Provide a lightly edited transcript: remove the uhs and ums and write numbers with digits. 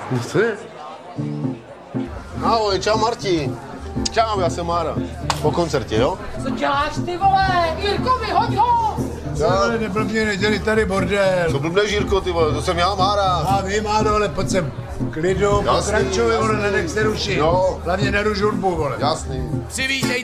Co je? Ahoj, čau Marti. Čau, já jsem Mára. Po koncertě, jo? Co děláš ty vole? Jirko, vyhoď ho! Ale neblbně, neděli tady bordel. Co blbneš, Jirko, ty vole, to jsem já, Mára. A vím, Máro, ale pojď sem. Klidu, pokračuj, vole, nenech se rušit. Jo. Hlavně neruš hudbu, vole. Jasný. Přivítejte